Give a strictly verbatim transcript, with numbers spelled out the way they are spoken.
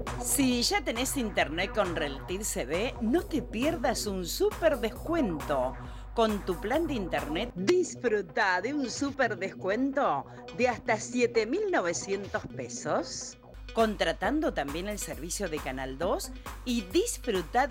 Si ya tenés internet con Reltiv C V, no te pierdas un súper descuento. Con tu plan de internet, disfruta de un súper descuento de hasta siete mil novecientos pesos. Contratando también el servicio de Canal dos y disfruta